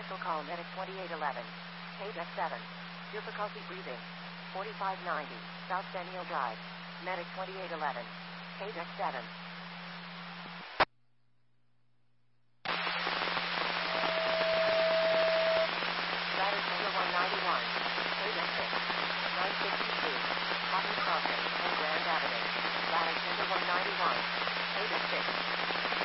Special call medic 2811. Page X7. Difficulty breathing. 4590. South Centennial Drive. Medic 2811. Page X7. Ladder Center 191. Page X6. 962. Cotton Crossing and Grand Avenue. Ladder Center 191. Page X6.